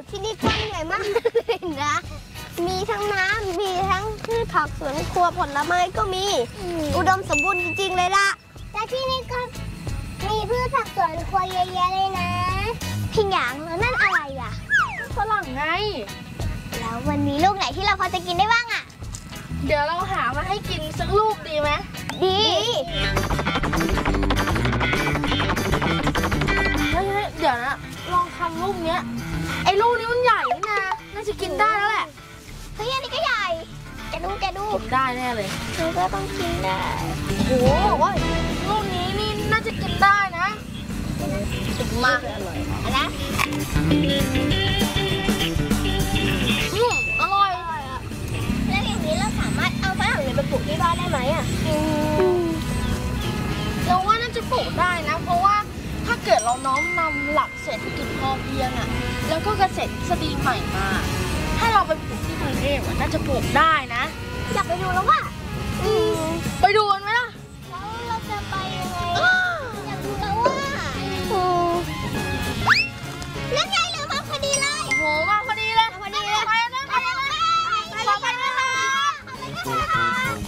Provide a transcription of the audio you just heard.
ที่นี่กว้างใหญ่มากเลยนะมีทั้งน้ำมีทั้งพืชผักสวนครัวผลไม้ก็มีอุดมสมบูรณ์จริงๆเลยล่ะแต่ที่นี่ก็มีพืชผักสวนครัวเยอะแยะเลยนะพี่หยางแล้วนั่นอะไรอ่ะฝรั่งไงแล้ววันนี้ลูกไหนที่เราพอจะกินได้บ้างอ่ะเดี๋ยวเราหามาให้กินสักลูกดีไหมดีเดี๋ยวนะลองทำลูกเนี้ยไอ้ลูกนี้มันใหญ่นี่นะน่าจะกินได้แล้วแหละเฮ้ยอันนี้ก็ใหญ่แกดูกินได้แน่เลยมันก็ต้องกินได้โอ้โหว่าลูกนี้นี่น่าจะกินได้นะมาอันนะอร่อยแล้วอย่างนี้เราสามารถเอาฝรั่งไปปลูกที่บ้านได้ไหมอ่ะเราว่าน่าจะปลูกได้นะเพราะว่าถ้าเกิดเราน้อมนำหลักเศรษฐกิจพอเพียงอ่ะแล้วก็เกษตรทฤษฎีใหม่มาให้เราไปปลูกที่กรุงเทพน่าจะปลูกได้นะอยากไปดูแล้วว่ะไปดูกันไหม